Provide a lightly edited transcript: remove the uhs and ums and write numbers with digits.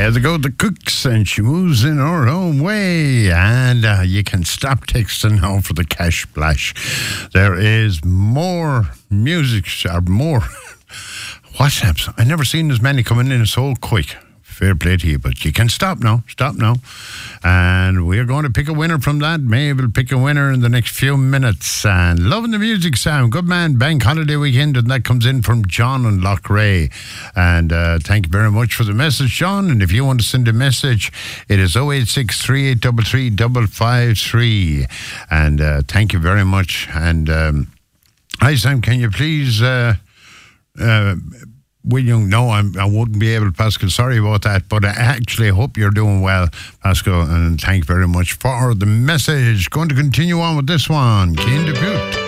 There they go, the Cooks, and she moves in her own way. And you can stop texting now for the cash splash. There is more music, or more WhatsApps. I've never seen as many coming in so quick. Fair play to you, but you can stop now. And we're going to pick a winner from that. Maybe we'll pick a winner in the next few minutes. And loving the music sound. Good man, bank holiday weekend. And that comes in from John and Loughrea. And thank you very much for the message, John. And if you want to send a message, it is 086 3833 553. And thank you very much. And hi, Sam, can you please... William, no, I wouldn't be able, Pascal. Sorry about that, but I actually hope you're doing well, Pascal, and thank you very much for the message. Going to continue on with this one, Keen Depute.